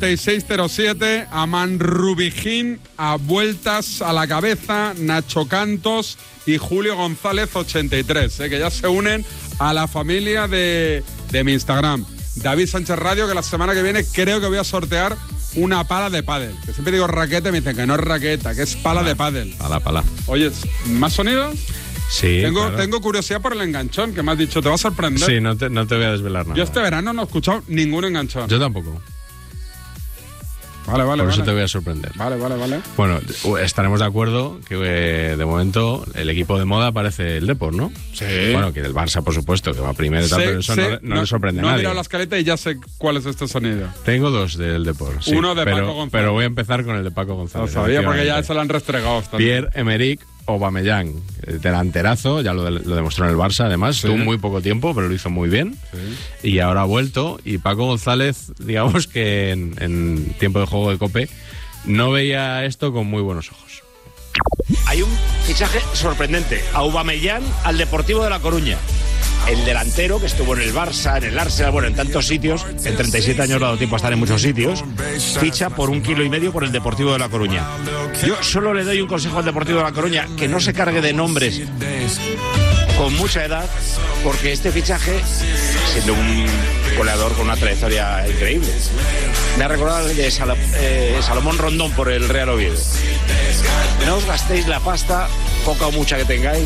3607, Aman Rubijín, a vueltas a la cabeza, Nacho Cantos y Julio González 83, que ya se unen a la familia de mi Instagram. David Sánchez Radio, que la semana que viene creo que voy a sortear una pala de pádel. Que siempre digo raqueta y me dicen que no es raqueta, que es pala de pádel. Pala. Oye, ¿más sonidos? Sí, claro. Tengo curiosidad por el enganchón, que me has dicho, te va a sorprender. Sí, no te voy a desvelar nada. Yo este verano no he escuchado ningún enganchón. Yo tampoco. Vale. Por eso te voy a sorprender. Vale. Bueno, estaremos de acuerdo que de momento el equipo de moda parece el Depor, ¿no? Sí. Bueno, que el Barça, por supuesto, que va primero y tal, pero eso no le sorprende a nadie. No he mirado la escaleta y ya sé cuál es este sonido. Tengo dos del Depor, sí. Uno de Paco González. Pero voy a empezar con el de Paco González. Lo sabía porque ya se lo han restregado. Pierre-Emerick Aubameyang, delanterazo, ya lo demostró en el Barça, además, Sí. estuvo muy poco tiempo, pero lo hizo muy bien. Sí. Y ahora ha vuelto, y Paco González, digamos que en tiempo de juego de COPE, no veía esto con muy buenos ojos. Hay un fichaje sorprendente, Aubameyang al Deportivo de La Coruña. El delantero que estuvo en el Barça, en el Arsenal, bueno, en tantos sitios, en 37 años le ha dado tiempo a estar en muchos sitios, ficha por 1,5 kilos por el Deportivo de La Coruña. Yo solo le doy un consejo al Deportivo de La Coruña, que no se cargue de nombres con mucha edad, porque este fichaje, siendo un goleador con una trayectoria increíble, me ha recordado el de Salomón Rondón por el Real Oviedo. No os gastéis la pasta, poca o mucha que tengáis,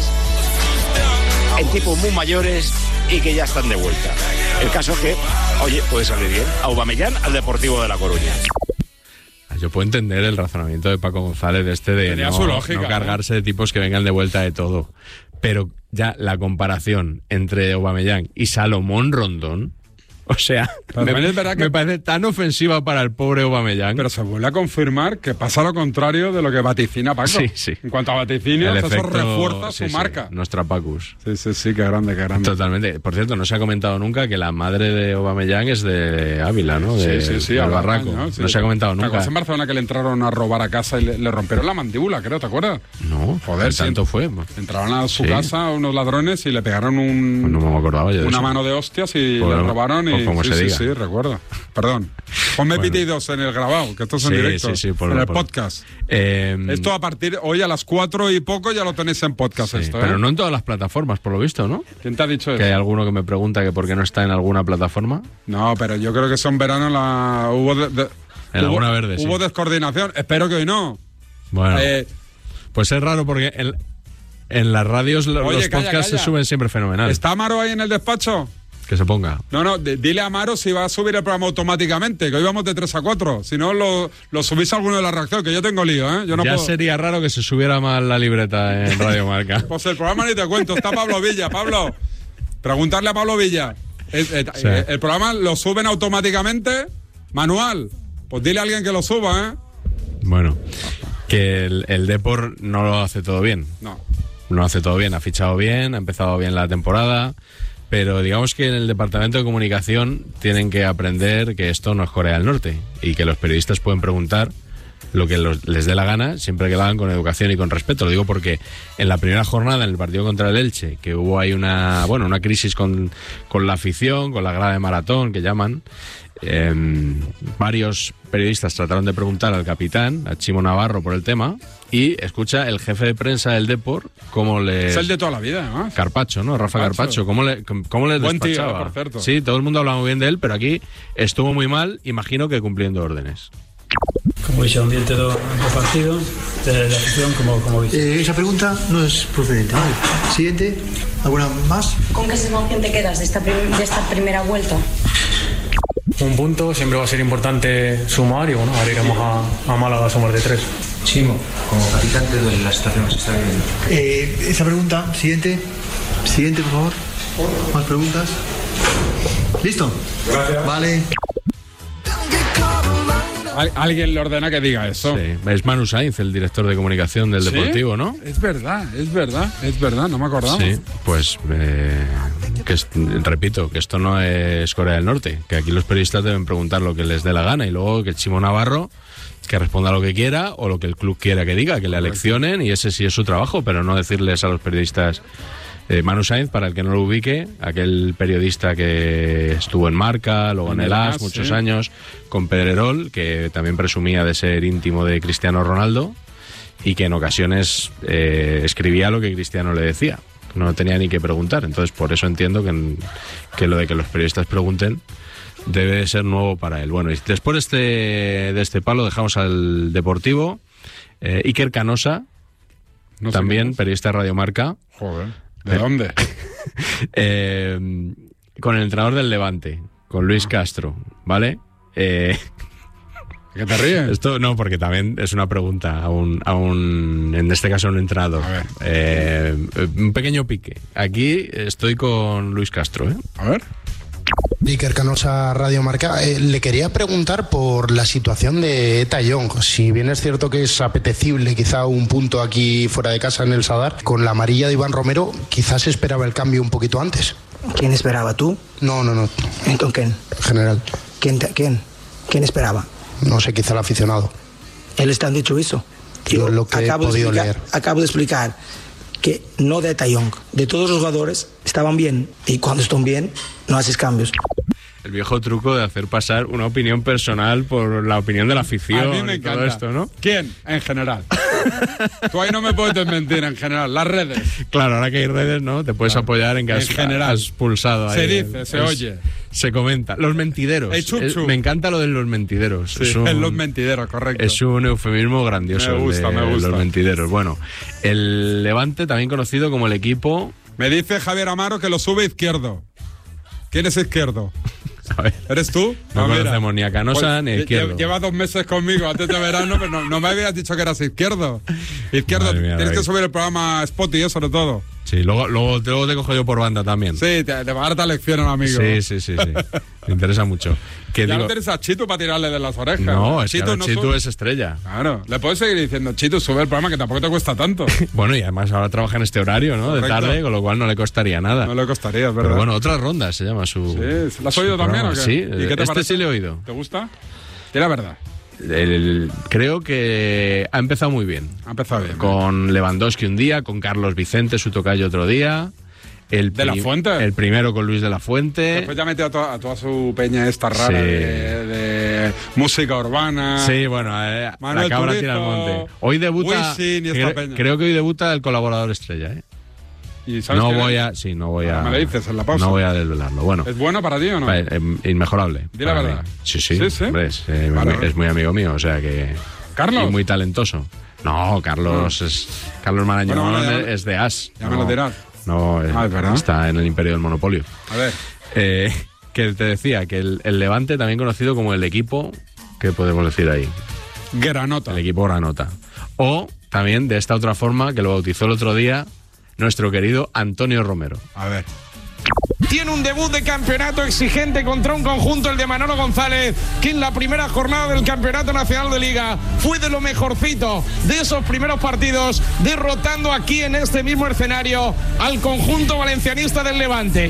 en tipos muy mayores y que ya están de vuelta. El caso es que, oye, puede salir bien. Aubameyang al Deportivo de La Coruña. Yo puedo entender el razonamiento de Paco González de su lógica, no cargarse de tipos que vengan de vuelta de todo. Pero ya la comparación entre Aubameyang y Salomón Rondón, o sea, me parece tan ofensiva para el pobre Aubameyang. Pero se vuelve a confirmar que pasa lo contrario de lo que vaticina Paco. Sí. En cuanto a vaticinios, eso refuerza su marca. Nuestra Pacus. Sí, qué grande. Totalmente. Por cierto, no se ha comentado nunca que la madre de Aubameyang es de Ávila, ¿no? Sí, del Barraco. No se ha comentado nunca. ¿Te acuerdas en Barcelona que le entraron a robar a casa y le rompieron la mandíbula, creo? ¿Te acuerdas? No, joder, tanto fue. Entraron a su casa unos ladrones y le pegaron no me acordaba yo de una eso. mano de hostias y le robaron. Como se diga. Sí, recuerdo. Perdón. Ponme pitidos en el grabado, que esto es en directo. En el podcast. Esto a partir hoy a las 4 y poco ya lo tenéis en podcast. Pero no en todas las plataformas, por lo visto, ¿no? ¿Quién te ha dicho eso? Que hay alguno que me pregunta que por qué no está en alguna plataforma. No, pero yo creo que eso en verano en alguna verde, hubo descoordinación. Espero que hoy no. Bueno, pues es raro porque en las radios los podcasts se suben siempre fenomenal. ¿Está Amaro ahí en el despacho? Que se ponga. No, dile a Amaro si va a subir el programa automáticamente, que hoy vamos de 3 a 4. Si no, lo subís a alguno de la redacción, que yo tengo lío, ¿eh? Yo no puedo. Sería raro que se subiera mal la libreta en Radio Marca. Pues el programa ni te cuento, está Pablo Villa. Pablo, preguntarle a Pablo Villa. El programa lo suben automáticamente, manual. Pues dile a alguien que lo suba, ¿eh? Bueno, que el Depor no lo hace todo bien. No lo hace todo bien, ha fichado bien, ha empezado bien la temporada. Pero digamos que en el departamento de comunicación tienen que aprender que esto no es Corea del Norte y que los periodistas pueden preguntar lo que les dé la gana, siempre que lo hagan con educación y con respeto. Lo digo porque en la primera jornada, en el partido contra el Elche, que hubo ahí una crisis con la afición, con la grada de maratón, que llaman, varios periodistas trataron de preguntar al capitán, a Chimo Navarro, por el tema, y escucha el jefe de prensa del Depor cómo le... Es el de toda la vida, además. Carpacho, ¿no? Rafa Carpacho. ¿Cómo le buen despachaba? Tío, por cierto. Sí, todo el mundo hablaba muy bien de él, pero aquí estuvo muy mal, imagino que cumpliendo órdenes. Como dice, ambiente del partido, de la afición, como dice. Esa pregunta no es procedente. Vale. Siguiente, ¿alguna más? ¿Con qué sensación te quedas de esta primera vuelta? Un punto, siempre va a ser importante sumar y bueno, ahora iremos a Málaga a sumar de 3. Chimo, como capitán te duele la situación que se está viviendo. Esa pregunta, siguiente, por favor. ¿Más preguntas? ¿Listo? Gracias. Vale. Alguien le ordena que diga eso. Sí. Es Manu Sainz, el director de comunicación del Deportivo, ¿no? Es verdad, no me acordaba. Sí, pues repito, que esto no es Corea del Norte, que aquí los periodistas deben preguntar lo que les dé la gana y luego que Chimo Navarro que responda lo que quiera o lo que el club quiera que diga, que le aleccionen y ese sí es su trabajo, pero no decirles a los periodistas Manu Sainz, para el que no lo ubique, aquel periodista que estuvo en Marca, luego en el AS muchos años, con Pedrerol, que también presumía de ser íntimo de Cristiano Ronaldo y que en ocasiones escribía lo que Cristiano le decía. No tenía ni que preguntar. Entonces, por eso entiendo que lo de que los periodistas pregunten debe ser nuevo para él. Bueno, y después de este palo dejamos al Deportivo. Iker Canosa, también periodista de Radio Marca. Joder. ¿De dónde? Con el entrenador del Levante, con Luis Castro, ¿vale? ¿Qué te ríes? Esto no, porque también es una pregunta a un en este caso, a un entrenador. Un pequeño pique. Aquí estoy con Luis Castro, ¿eh? A ver. Iker Canosa, Radio Marca. Le quería preguntar por la situación de Eta Young. Si bien es cierto que es apetecible quizá un punto aquí fuera de casa en el Sadar, con la amarilla de Iván Romero quizás se esperaba el cambio un poquito antes. ¿Quién esperaba, tú? No. ¿Con quién? General. ¿Quién esperaba? No sé, quizá el aficionado. ¿Él te han dicho eso? Yo lo que he podido leer. Acabo de explicar que no de Eta Young, de todos los jugadores estaban bien, y cuando están bien no haces cambios. El viejo truco de hacer pasar una opinión personal por la opinión de la afición. A mí me encanta. Todo esto, ¿no? ¿Quién? En general. Tú ahí no me puedes desmentir, en general. Las redes. Claro, ahora que hay redes, ¿no? Te puedes apoyar en que has pulsado ahí. Se dice, se oye. Se comenta. Los mentideros. Me encanta lo de los mentideros. Sí, los mentideros, correcto. Es un eufemismo grandioso. Me gusta. Los mentideros. Bueno, el Levante, también conocido como el equipo... Me dice Javier Amaro que lo sube Izquierdo. ¿Quién es Izquierdo? A ver. ¿Eres tú? No conocemos ni a Canosa ni a Izquierdo. Llevas 2 meses conmigo antes de verano, pero no me habías dicho que eras Izquierdo. Izquierdo, mía, tienes que subir el programa Spot y eso, sobre todo. Sí, luego te cojo yo por banda también. Sí, te va a dar lección, amigo. Sí. Me interesa mucho. Ya no tienes a Chitu para tirarle de las orejas. No, es Chitu es estrella. Claro, le puedes seguir diciendo, Chitu, sube el programa que tampoco te cuesta tanto. Bueno, y además ahora trabaja en este horario, ¿no? Correcto. De tarde, con lo cual no le costaría nada. No le costaría, es verdad. Pero bueno, Otras Rondas se llama su... Sí, ¿la has oído también o qué? Sí, ¿Y qué te parece? Sí le he oído. ¿Te gusta? Di la verdad. Creo que ha empezado muy bien. Ha empezado bien. Con Lewandowski un día, con Carlos Vicente, su tocayo otro día. ¿De la Fuente? El primero con Luis de la Fuente. Después ya metió a toda su peña esta rara de música urbana. Sí, bueno, la cabra tira al monte. Hoy debuta... Creo que hoy debuta el colaborador estrella, ¿eh? ¿Y sabes no voy a... Me lo dices en la pausa. No voy a desvelarlo. Bueno, ¿es bueno para ti o no? Inmejorable. Di la verdad. Sí. Hombre, es muy amigo mío, o sea que... ¿Carlos? Y muy talentoso. No, Carlos Marañón es de AS. Ya me lo dirás. No, es verdad. Está en el imperio del monopolio. A ver. Que te decía que el Levante, también conocido como el equipo, ¿qué podemos decir ahí? Granota. El equipo Granota. O también de esta otra forma, que lo bautizó el otro día nuestro querido Antonio Romero. A ver. Tiene un debut de campeonato exigente contra un conjunto, el de Manolo González, que en la primera jornada del Campeonato Nacional de Liga fue de lo mejorcito de esos primeros partidos, derrotando aquí en este mismo escenario al conjunto valencianista del Levante.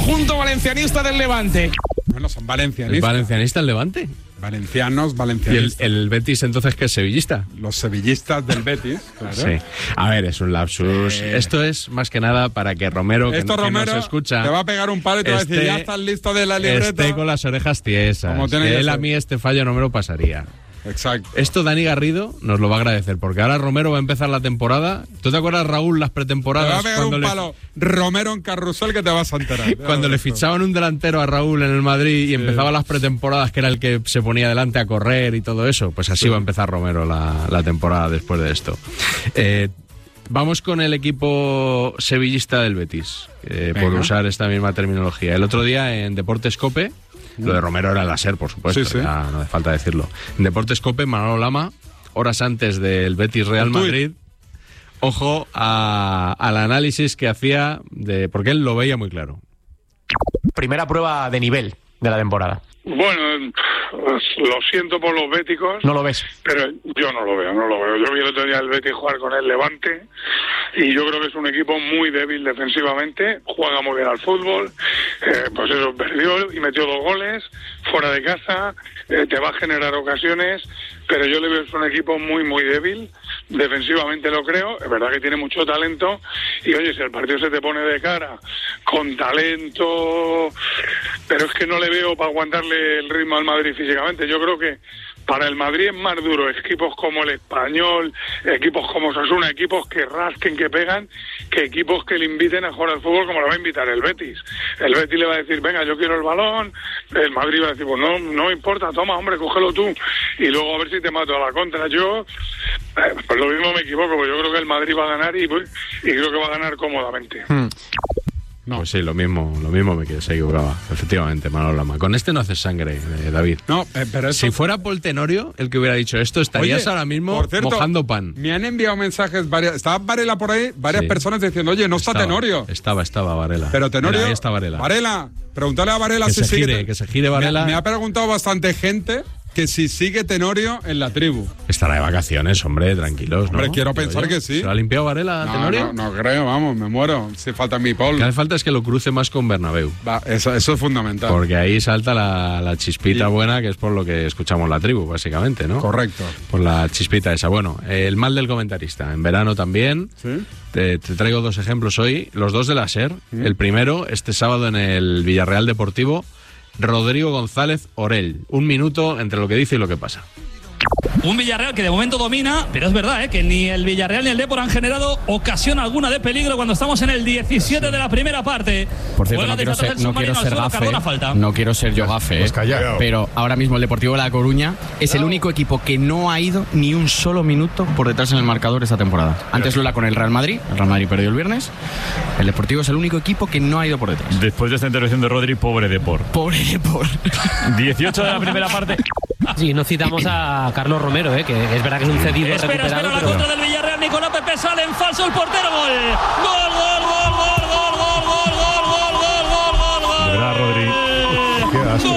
Bueno, son valencianistas. ¿Es valencianista el Levante? Valencianos. ¿Y el Betis entonces qué es sevillista? Los sevillistas del Betis, claro. Sí. A ver, es un lapsus. Esto es más que nada para que Romero, que nos escucha, te va a pegar un palo y te va a decir, ya estás listo de la libreta. Esté con las orejas tiesas. Como tiene que él a mí este fallo no me lo pasaría. Exacto. Esto Dani Garrido nos lo va a agradecer, porque ahora Romero va a empezar la temporada. ¿Tú te acuerdas, Raúl, las pretemporadas? Te va a pegar un palo Romero en carrusel que te vas a enterar. Cuando le fichaban un delantero a Raúl en el Madrid y empezaba las pretemporadas, que era el que se ponía delante a correr y todo eso, pues así va a empezar Romero la temporada después de esto. Vamos con el equipo sevillista del Betis, por usar esta misma terminología. El otro día en Deportes COPE, lo de Romero era el láser, por supuesto, ya no hace falta decirlo. En Deportes COPE, Manolo Lama, horas antes del Betis Real Madrid, ojo al análisis que hacía, porque él lo veía muy claro. Primera prueba de nivel de la temporada. Bueno, lo siento por los béticos. ¿No lo ves? Pero yo no lo veo. Yo vi el otro día el Betis jugar con el Levante y yo creo que es un equipo muy débil defensivamente, juega muy bien al fútbol, pues eso, perdió y metió 2 goles, fuera de casa, te va a generar ocasiones, pero yo le veo es un equipo muy, muy débil. defensivamente lo creo, es verdad que tiene mucho talento y oye, si el partido se te pone de cara con talento, pero es que no le veo para aguantarle el ritmo al Madrid físicamente. Yo creo que para el Madrid es más duro equipos como el Español, equipos como Osasuna, equipos que rasquen, que pegan, que equipos que le inviten a jugar al fútbol como lo va a invitar el Betis. El Betis le va a decir, venga, yo quiero el balón, el Madrid va a decir, pues no importa, toma, hombre, cógelo tú, y luego a ver si te mato a la contra. Yo, pues lo mismo me equivoco, porque yo creo que el Madrid va a ganar y creo que va a ganar cómodamente. No. Pues sí, lo mismo se equivocaba. Efectivamente, Manolo Lama. Con este no haces sangre, David. No, pero eso... Si fuera Paul Tenorio el que hubiera dicho esto, estarías ahora mismo por cierto, mojando pan. Me han enviado mensajes, estaba Varela por ahí, varias personas diciendo, oye, no está Tenorio. Estaba Varela. Pero Tenorio... Ahí está Varela. Varela, pregúntale a Varela que si sigue... Que se gire Varela. Me ha preguntado bastante gente que si sigue Tenorio en la tribu. Estará de vacaciones, hombre, tranquilos, ¿no? Hombre, quiero pensar que sí. ¿Se lo ha limpiado Varela Tenorio? No creo, vamos, me muero. Si falta mi Paul. Lo que hace falta es que lo cruce más con Bernabéu. Eso es fundamental. Porque ahí salta la chispita buena, que es por lo que escuchamos la tribu, básicamente, ¿no? Correcto. Por la chispita esa. Bueno, el mal del comentarista. En verano también. ¿Sí? Te traigo 2 ejemplos hoy, los 2 de la SER. El primero, este sábado en el Villarreal Deportivo, Rodrigo González Orell. 1 minuto entre lo que dice y lo que pasa. Un Villarreal que de momento domina, pero es verdad que ni el Villarreal ni el Depor han generado ocasión alguna de peligro cuando estamos en el 17 de la primera parte. Por cierto, no quiero ser gafe, no quiero ser yo gafe, pues pero ahora mismo el Deportivo de La Coruña es el único equipo que no ha ido ni un solo minuto por detrás en el marcador esta temporada. Antes lo era con el Real Madrid perdió el viernes. El Deportivo es el único equipo que no ha ido por detrás. Después de esta intervención de Rodri, pobre Depor. 18 de la primera parte. Sí, no citamos a Carlos Romero, que es verdad que es un cedido recuperado. Espera la contra del Villarreal, Nicolás Pepe sale en falso el portero, gol. De verdad, Rodri. Qué asco,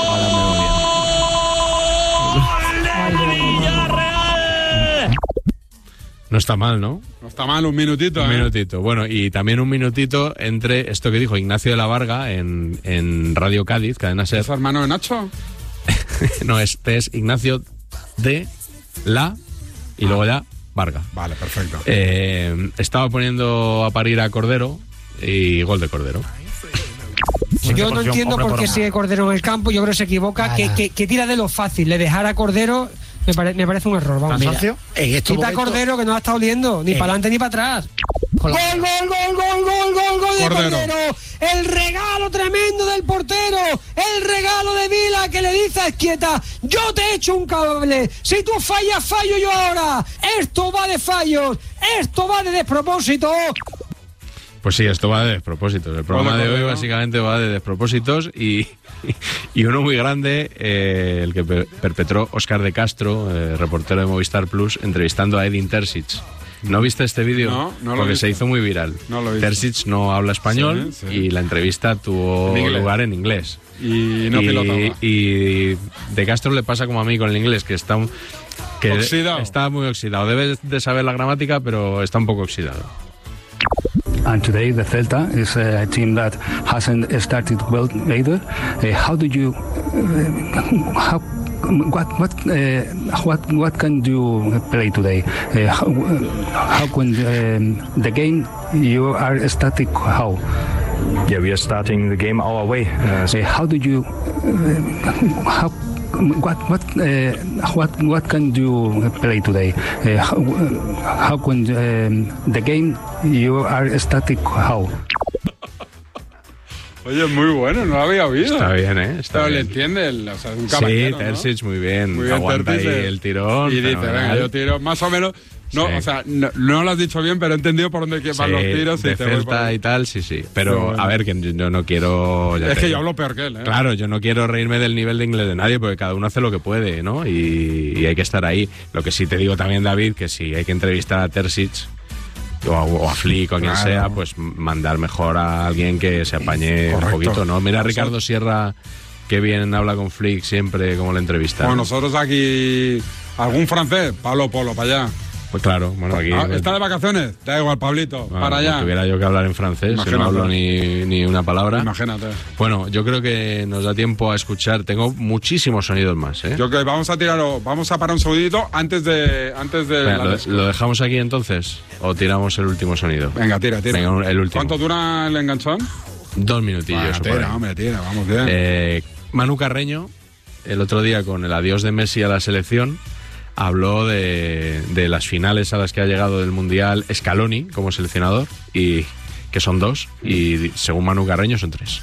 ¡Gol del Villarreal! No está mal, ¿no? No está mal, un minutito. Un minutito. Bueno, y también un minutito entre esto que dijo Ignacio de la Varga en Radio Cádiz, Cadena SER. ¿Es hermano de Nacho? No, este es Ignacio de la y luego ya Varga. Vale, perfecto. Estaba poniendo a parir a Cordero y gol de Cordero. Yo no entiendo por qué sigue Cordero en el campo. Yo creo que se equivoca, que tira de lo fácil. Le dejar a Cordero me parece un error. Vamos, ¿Cansancio? Quita a Cordero, que no ha estado oliendo ni para adelante ni para atrás. Gol de Cordero. El regalo tremendo del portero. El regalo de Vila, que le dice a Esquieta, yo te echo un cable. Si tú fallas, fallo yo ahora. Esto va de fallos. Esto va de despropósito. Pues sí, esto va de despropósitos. El programa de hoy básicamente va de despropósitos y uno muy grande, el que perpetró Óscar de Castro, reportero de Movistar Plus, entrevistando a Edin Terzic. ¿No viste este vídeo? No porque se hizo muy viral. No lo Terzic no habla español y la entrevista tuvo lugar en inglés. Y no pilotaba. Y de Castro le pasa como a mí con el inglés, que está oxidado. Está muy oxidado. Debe de saber la gramática, pero está un poco oxidado. And today the Celta is a team that hasn't started well either. How do you what can you play today? How can the game you are static? How? Yeah, we are starting the game our way. How do you what can you play today? How can the game you are static? How? Oye, muy bueno, no lo había oído. Está bien, Está bien. Le entiende, o sea, un caballero, sí, Terzic, ¿no? Muy bien aguanta Terzic, ahí el tirón. Y dice, venga, yo tiro más o menos. No, o sea, no lo has dicho bien, pero he entendido por dónde van los tiros. De Celta y tal, sí. Pero, a ver, que yo no quiero... Es que yo hablo peor que él, Claro, yo no quiero reírme del nivel de inglés de nadie, porque cada uno hace lo que puede, ¿no? Y hay que estar ahí. Lo que sí te digo también, David, que si hay que entrevistar a Terzic o a Flick o a quien sea, pues mandar mejor a alguien que se apañe un poquito, ¿no? Mira a Ricardo Sierra, que bien habla con Flick siempre, como la entrevista. Bueno, nosotros aquí, algún francés, Pablo Polo, para allá. Pues claro, bueno, aquí... ¿Está de vacaciones? Da igual, Pablito, para allá. Si tuviera yo que hablar en francés, que no hablo ni una palabra. Imagínate. Bueno, yo creo que nos da tiempo a escuchar. Tengo muchísimos sonidos más, ¿eh? Yo creo que vamos a parar un segundito antes de Venga, ¿lo dejamos aquí entonces? ¿O tiramos el último sonido? Venga, tira. Venga, el último. ¿Cuánto dura el enganchón? 2 minutillos. Tira, vamos bien. Manu Carreño, el otro día con el adiós de Messi a la selección, habló de las finales a las que ha llegado del Mundial Scaloni como seleccionador, y que son 2, y según Manu Carreño son 3.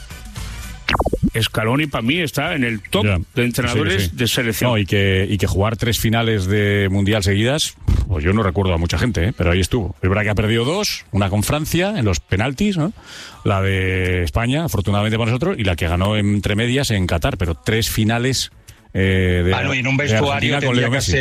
Scaloni para mí está en el top de entrenadores de selección. No, y que jugar 3 finales de Mundial seguidas, pues yo no recuerdo a mucha gente, pero ahí estuvo. Es verdad que ha perdido 2, una con Francia en los penaltis, ¿no? La de España, afortunadamente para nosotros, y la que ganó entre medias en Qatar, pero 3 finales y en un vestuario con Leo Messi.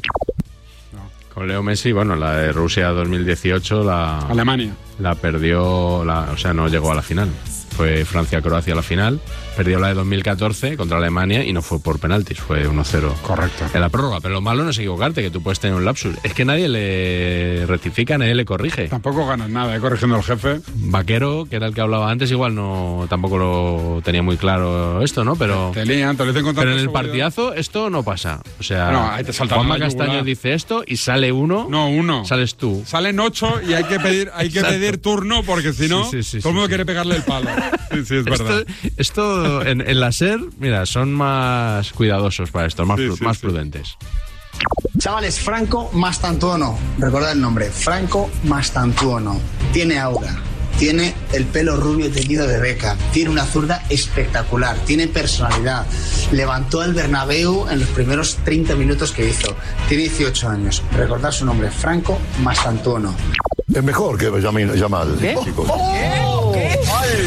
Con Leo Messi, bueno, la de Rusia 2018, Alemania. La perdió, o sea, no llegó a la final. Fue Francia-Croacia a la final, perdió la de 2014 contra Alemania y no fue por penaltis, fue 1-0. Correcto. En la prórroga, pero lo malo no es equivocarte, que tú puedes tener un lapsus. Es que nadie le rectifica, nadie le corrige. Tampoco ganas nada, corrigiendo al jefe. Vaquero, que era el que hablaba antes, igual tampoco lo tenía muy claro esto, ¿no? Pero te dicen con tanta pero en el seguridad. partidazo esto no pasa. O sea, no, ahí te salta Juanma Castaño dice esto y sale uno. No, uno. Sales tú. Salen 8 y hay que pedir turno, porque si no, todo el mundo quiere pegarle el palo. Sí, es verdad. Esto en la SER, mira, son más cuidadosos para esto, más prudentes. Chavales, Franco Mastantuono, recordad el nombre, Franco Mastantuono, tiene aura, tiene el pelo rubio teñido de Beckham, tiene una zurda espectacular, tiene personalidad, levantó el Bernabéu en los primeros 30 minutos que hizo, tiene 18 años, recordad su nombre, Franco Mastantuono. Es mejor que Yamal, ¿Qué? chicos. ¿Qué?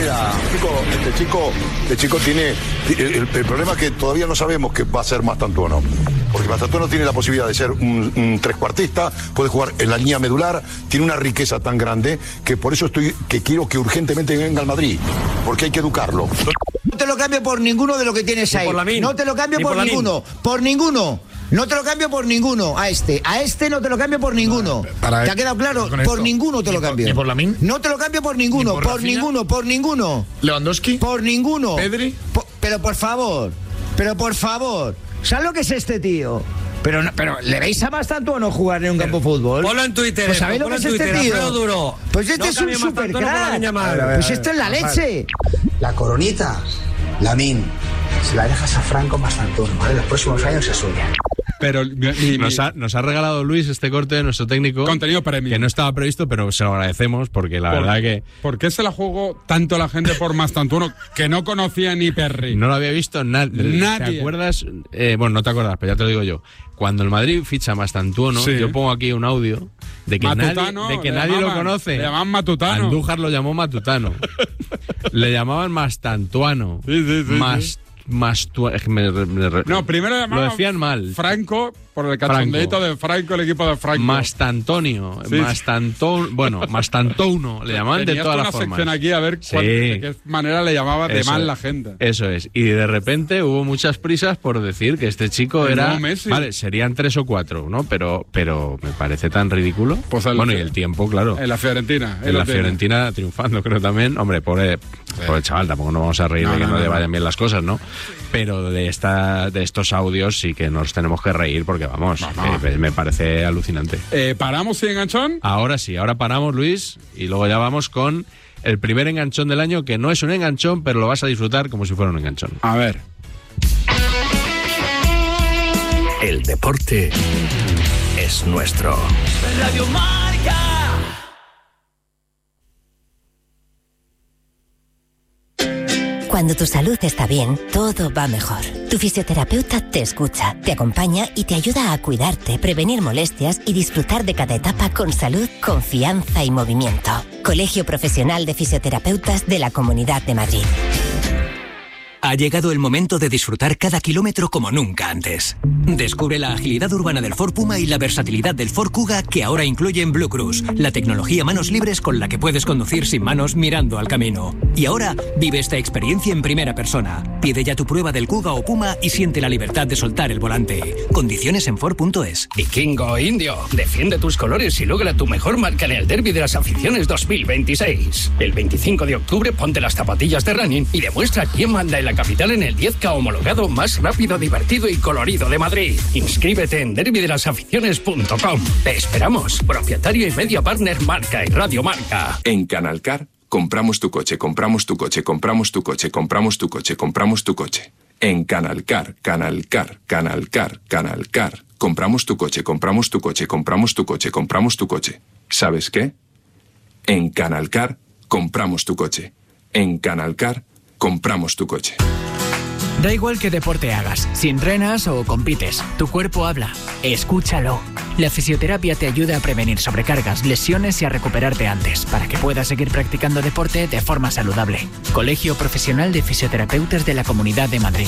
Este chico tiene... El problema es que todavía no sabemos qué va a ser Mastantuono. Porque Mastantuono tiene la posibilidad de ser un trescuartista, puede jugar en la línea medular, tiene una riqueza tan grande que por eso quiero que urgentemente venga al Madrid. Porque hay que educarlo. No te lo cambio por ninguno de lo que tienes ahí. No te lo cambio por ninguno. Por ninguno. No te lo cambio por ninguno. A este no te lo cambio por ninguno. ¿Te ha quedado claro? Por ninguno te lo cambio. ¿Ni por Lamine? No te lo cambio por ninguno. Por ninguno. ¿Lewandowski? Por ninguno. ¿Pedri? Pero por favor. ¿Sabes lo que es este tío? Pero ¿le veis a Mastantuono jugar en un campo de fútbol? Ponlo en Twitter. Pues ¿sabéis lo que es este tío? Duro. Pues este es un supercrack. Pues esto es la leche. La coronita, Lamine, si la dejas a Franco Mastantuono, ¿vale? Los próximos años es suya. Pero nos ha regalado Luis este corte de nuestro técnico. Contenido premium. Que no estaba previsto, pero se lo agradecemos porque la verdad que... ¿Por qué se la jugó tanto la gente por Mastantuono que no conocía ni Perry? No lo había visto nadie. ¿Te acuerdas? Bueno, no te acuerdas, pero ya te lo digo yo. Cuando el Madrid ficha a Mastantuono, yo pongo aquí un audio de que nadie lo conoce. Le llamaban Matutano. Andújar lo llamó Matutano. Le llamaban Mastantuano. Sí. No, primero llamaban, lo decían mal. Franco, por el cachondeito de Franco, el equipo de Franco. Mastantonio, Mastantouno, le llamaban de todas las formas. Una sección aquí a ver de qué manera le llamaba de mal la gente. Eso es, y de repente hubo muchas prisas por decir que este chico era... Vale, serían 3 o 4, ¿no? Pero me parece tan ridículo. Pues y el tiempo, claro. En la Fiorentina. En la Fiorentina triunfando, creo también. Hombre, pobre chaval, tampoco nos vamos a reír de que no le vayan bien las cosas, ¿no? Pero de estos audios sí que nos tenemos que reír porque, vamos, me parece alucinante. ¿Paramos sin enganchón? Ahora sí, ahora paramos, Luis, y luego ya vamos con el primer enganchón del año, que no es un enganchón, pero lo vas a disfrutar como si fuera un enganchón. A ver. El deporte es nuestro. Radio Marca. Cuando tu salud está bien, todo va mejor. Tu fisioterapeuta te escucha, te acompaña y te ayuda a cuidarte, prevenir molestias y disfrutar de cada etapa con salud, confianza y movimiento. Colegio Profesional de Fisioterapeutas de la Comunidad de Madrid. Ha llegado el momento de disfrutar cada kilómetro como nunca antes. Descubre la agilidad urbana del Ford Puma y la versatilidad del Ford Kuga, que ahora incluyen Blue Cruise, la tecnología manos libres con la que puedes conducir sin manos mirando al camino. Y ahora vive esta experiencia en primera persona. Pide ya tu prueba del Kuga o Puma y siente la libertad de soltar el volante. Condiciones en Ford.es. Vikingo Indio, defiende tus colores y logra tu mejor marca en el Derby de las Aficiones 2026. El 25 de octubre ponte las zapatillas de running y demuestra quién manda en la capital en el 10K homologado más rápido, divertido y colorido de Madrid. Inscríbete en derbydelasaficiones.com. Te esperamos. Propietario y media partner Marca y Radio Marca. En Canalcar compramos tu coche, compramos tu coche, compramos tu coche, compramos tu coche, compramos tu coche. En Canalcar, Canalcar, Canalcar, Canalcar. Compramos tu coche, compramos tu coche, compramos tu coche, compramos tu coche. ¿Sabes qué? En Canalcar compramos tu coche. En Canalcar compramos tu coche. Da igual qué deporte hagas, si entrenas o compites, tu cuerpo habla. Escúchalo. La fisioterapia te ayuda a prevenir sobrecargas, lesiones y a recuperarte antes, para que puedas seguir practicando deporte de forma saludable. Colegio Profesional de Fisioterapeutas de la Comunidad de Madrid.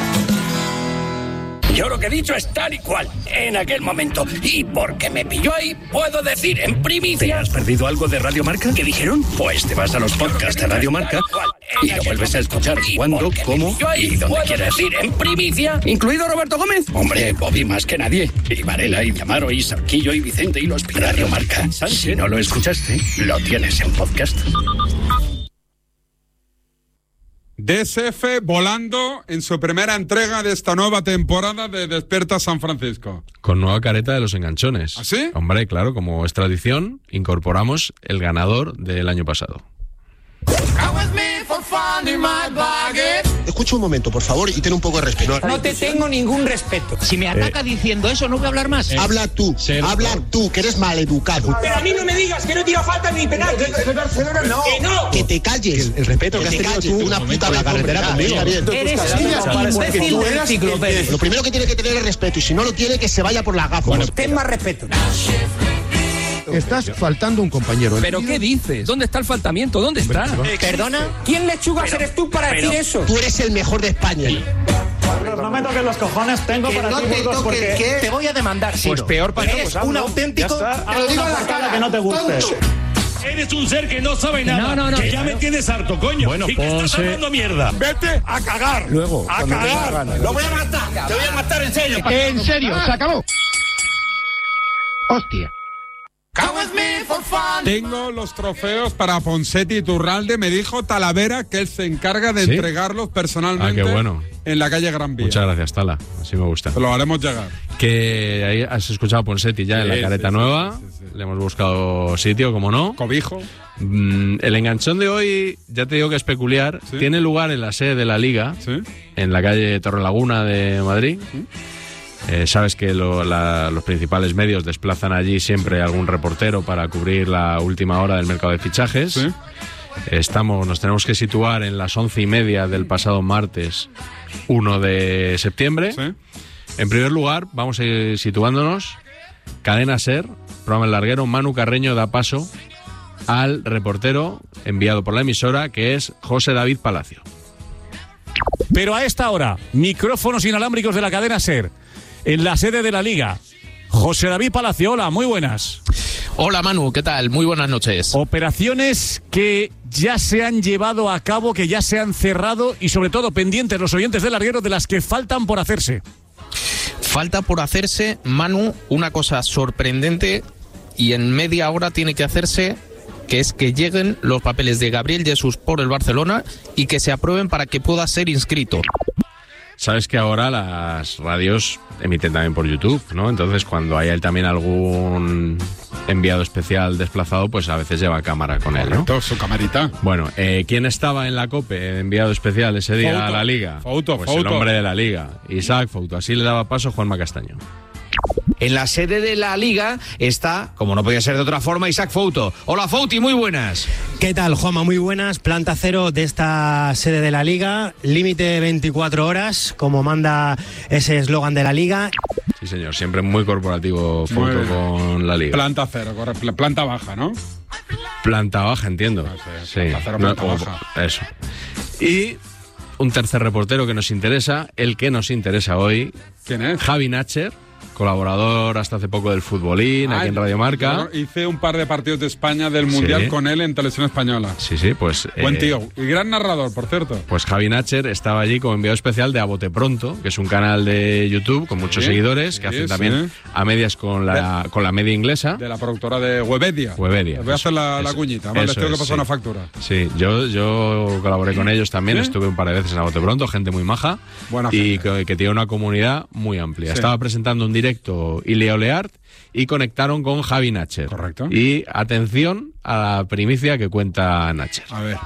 Yo lo que he dicho es tal y cual, en aquel momento. Y porque me pilló ahí, puedo decir en primicia... ¿Te has perdido algo de Radio Marca? ¿Qué dijeron? Pues te vas a los podcasts de Radio Marca y lo vuelves a escuchar cuando, cómo y donde quieras. Decir en primicia, incluido Roberto Gómez. Hombre, Bobby más que nadie. Y Varela, y Amaro, y Sarquillo, y Vicente, y los Radio Marca. Si no lo escuchaste, lo tienes en podcast. DSF volando en su primera entrega de esta nueva temporada de Despierta San Francisco. Con nueva careta de los enganchones. ¿Ah, sí? Hombre, claro, como es tradición, incorporamos el ganador del año pasado. Escucha un momento, por favor, y ten un poco de respeto. No te tengo ningún respeto. Si me ataca diciendo eso, no voy a hablar más. Habla tú, que eres maleducado. Pero a mí no me digas que no tira falta ni penal. Que no. Que te calles. El respeto que has tenido tú, una puta vez carretera conmigo. Eres un imbécil de enciclopedia. Lo primero que tiene que tener es respeto, y si no lo tiene, que se vaya por las gafas. Ten más respeto. Estás faltando un compañero. ¿Pero qué dices? ¿Dónde está el faltamiento? ¿Dónde está? ¿Perdona? ¿Quién lechugas eres tú para decir eso? Tú eres el mejor de España. No me toques los cojones, tengo que para no ti, te Burgos, toques, porque... ¿qué? Te voy a demandar, Pues peor para eres un auténtico... Te lo digo a la cara, que no te guste. Eres un ser que no sabe nada. No, que ya me tienes harto, coño. Bueno, y que estás hablando mierda. Vete a cagar. Luego, a cagar. Lo voy a matar. Te voy a matar en serio. En serio, se acabó. Hostia. Tengo los trofeos para Ponseti y Turralde. Me dijo Talavera que él se encarga de entregarlos personalmente. Qué bueno. En la calle Gran Vía. Muchas gracias, Tala. Así me gusta. Te lo haremos llegar. Que ahí has escuchado a Ponseti ya en la careta nueva. Sí. Le hemos buscado sitio, como no. Cobijo. El enganchón de hoy, ya te digo que es peculiar. ¿Sí? Tiene lugar en la sede de la Liga, en la calle Torrelaguna de Madrid. ¿Sí? Sabes que los principales medios desplazan allí siempre algún reportero para cubrir la última hora del mercado de fichajes. ¿Sí? Nos tenemos que situar en las 11:30 del pasado martes 1 de septiembre. ¿Sí? En primer lugar, vamos a ir situándonos. Cadena SER, programa El Larguero, Manu Carreño da paso al reportero enviado por la emisora, que es José David Palacio. Pero a esta hora, micrófonos inalámbricos de la cadena SER, en la sede de la Liga. José David Palacio, hola, muy buenas. Hola Manu, ¿qué tal? Muy buenas noches. Operaciones que ya se han llevado a cabo, que ya se han cerrado y sobre todo pendientes los oyentes del Larguero de las que faltan por hacerse. Falta por hacerse, Manu, una cosa sorprendente y en media hora tiene que hacerse, que es que lleguen los papeles de Gabriel Jesús por el Barcelona y que se aprueben para que pueda ser inscrito. Sabes que ahora las radios emiten también por YouTube, ¿no? Entonces, cuando hay también algún enviado especial desplazado, pues a veces lleva cámara con él, ¿no? Su camarita. Bueno, ¿quién estaba en la COPE, enviado especial ese día Fouto. a la Liga? Fouto. El hombre de la Liga, Isaac Fouto. Así le daba paso Juanma Castaño. En la sede de la Liga está, como no podía ser de otra forma, Isaac Fouto. Hola Fouti, muy buenas. ¿Qué tal, Juanma? Muy buenas. Planta cero de esta sede de la Liga. Límite 24 horas, como manda ese eslogan de la Liga. Sí, señor. Siempre muy corporativo Fouto con la Liga. Planta cero, correcto. Planta baja, ¿no? Planta baja, entiendo. Sí. Planta cero, planta baja. Eso. Y un tercer reportero que nos interesa, el que nos interesa hoy. ¿Quién es? Javi Nacher, colaborador hasta hace poco del Futbolín, aquí en Radio Marca. Hice un par de partidos de España del Mundial con él en Televisión Española. Sí, pues... Buen tío. Y gran narrador, por cierto. Pues Javi Nacher estaba allí como enviado especial de A Bote Pronto, que es un canal de YouTube con muchos seguidores, que hacen también a medias con la media inglesa. De la productora de Webedia. Webedia. Voy a hacer la cuñita, ¿vale? Les tengo que pasar una factura. Sí, yo colaboré con ellos también, estuve un par de veces en A Bote Pronto, gente muy maja. Buena y gente. que tiene una comunidad muy amplia. Estaba presentando un directo Ilia Oleart y conectaron con Javi Nacher. Correcto. Y atención a la primicia que cuenta Nacher. A ver.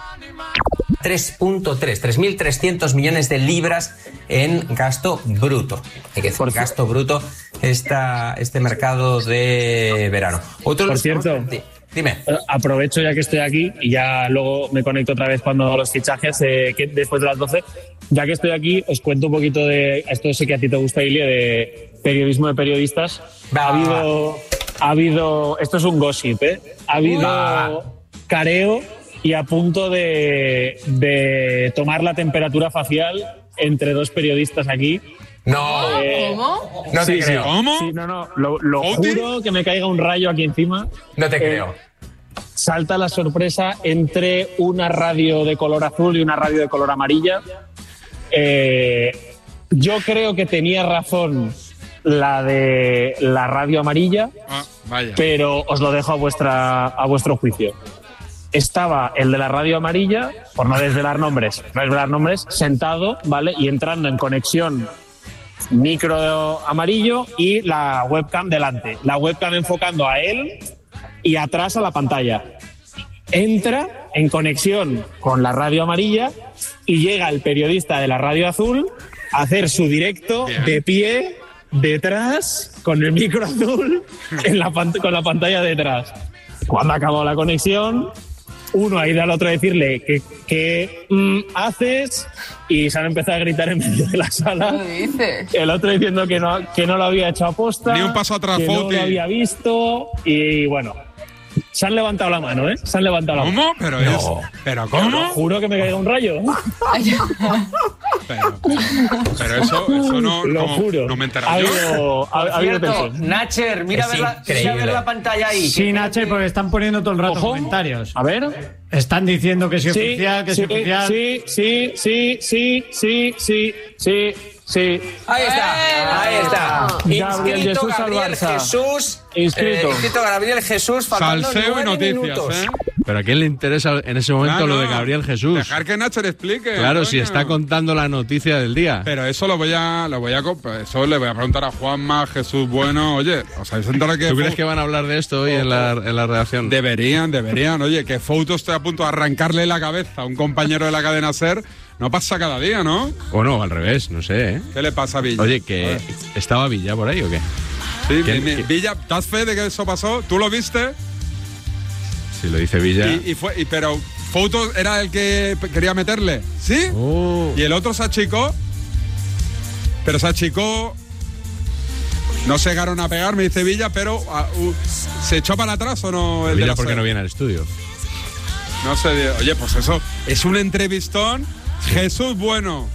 3.300 millones de libras en gasto bruto. Hay que decir, gasto bruto este mercado de verano. Por cierto, dime. Aprovecho ya que estoy aquí y ya luego me conecto otra vez cuando hago los fichajes, que después de las 12. Ya que estoy aquí, os cuento un poquito de esto, sé que a ti te gusta, Ilia, de periodismo de periodistas. Ha habido, esto es un gossip, ha habido careo y a punto de tomar la temperatura facial entre dos periodistas aquí. No, ¿cómo? No te creo. ¿Cómo? Sí, no, lo juro, que me caiga un rayo aquí encima. No te creo. Salta la sorpresa entre una radio de color azul y una radio de color amarilla. Yo creo que tenía razón la de la radio amarilla, vaya. Pero os lo dejo a vuestro juicio. Estaba el de la radio amarilla, por no desvelar nombres, sentado, ¿vale? Y entrando en conexión micro amarillo y la webcam delante. La webcam enfocando a él y atrás a la pantalla. Entra en conexión con la radio amarilla y llega el periodista de la radio azul a hacer su directo de pie, detrás, con el micro azul, con la pantalla detrás. Cuando acabó la conexión, uno ha ido al otro a decirle ¿qué haces? Y se han empezado a gritar en medio de la sala. ¿Qué dices? El otro diciendo que no lo había hecho aposta, ni un paso atrás, que no lo había visto. Y bueno, se han levantado la mano, Se han levantado la mano. ¿Cómo? ¿Pero cómo? Yo juro que me caiga un rayo. Pero eso no, lo juro. No me he enterado yo. Ha habido tensión. Nacher, mira a ver la pantalla ahí. Sí, Nacher, porque están poniendo todo el rato comentarios. A ver. Están diciendo que sí, oficial, que sí, oficial. Sí. Ahí está. Inscrito Gabriel Jesús. Inscrito Gabriel Jesús. Salseo y noticias, Pero ¿a quién le interesa en ese momento lo de Gabriel Jesús? Dejar que Nacher explique. Claro, si está contando la noticia del día. Pero eso le voy a preguntar a Juanma, Jesús Bueno. Oye, ¿os habéis enterado que... ¿Tú crees que van a hablar de esto hoy en la redacción? Deberían. Oye, que Fouto esté a punto de arrancarle la cabeza a un compañero de la cadena SER. No pasa cada día, ¿no? O no, al revés, no sé, ¿Qué le pasa a Villa? Oye, que ¿estaba Villa por ahí o qué? Sí, Villa, ¿das fe de que eso pasó? ¿Tú lo viste? Sí, lo dice Villa. Pero Fouto era el que quería meterle, ¿sí? Y el otro se achicó. Pero se achicó. No se llegaron a pegar, me dice Villa, pero ¿se echó para atrás o no? Villa, ¿por qué no viene al estudio? No sé, oye, pues eso es un entrevistón. Jesús Bueno,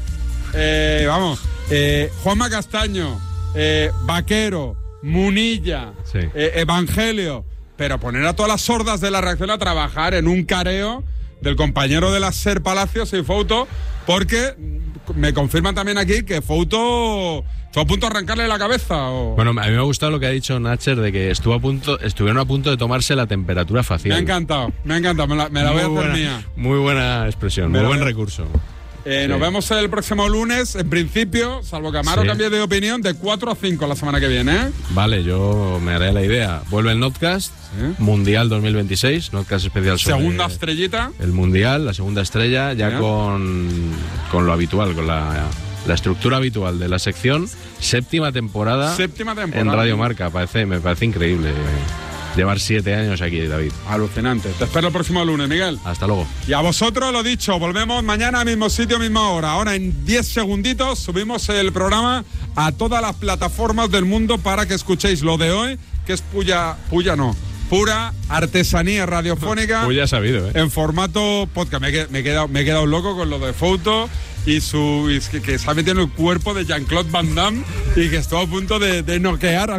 Juanma Castaño, Vaquero, Munilla, Evangelio, pero poner a todas las sordas de la redacción a trabajar en un careo del compañero de la SER Palacios y Fouto, porque me confirman también aquí que Fouto fue a punto de arrancarle la cabeza. Bueno, a mí me ha gustado lo que ha dicho Nacher de que estuvieron a punto de tomarse la temperatura facial. Me ha encantado, me la voy a hacer mía. Muy buena expresión, muy buen recurso. Nos vemos el próximo lunes, en principio, salvo que Amaro cambie de opinión, de 4 a 5 la semana que viene. Vale, yo me haré la idea. Vuelve el Notcast, Mundial 2026, Notcast especial sobre... Segunda estrellita. El Mundial, la segunda estrella, ya con lo habitual, con la estructura habitual de la sección. Séptima temporada en Radio Marca, me parece increíble. Llevar 7 años aquí, David. Alucinante. Te espero el próximo lunes, Miguel. Hasta luego. Y a vosotros, lo dicho, volvemos mañana, mismo sitio, misma hora. Ahora, en 10 segunditos, subimos el programa a todas las plataformas del mundo para que escuchéis lo de hoy, que es pura artesanía radiofónica. Puya sabido, En formato podcast. Me he quedado loco con lo de Fouto. y que se ha metido en el cuerpo de Jean-Claude Van Damme y que estuvo a punto de noquear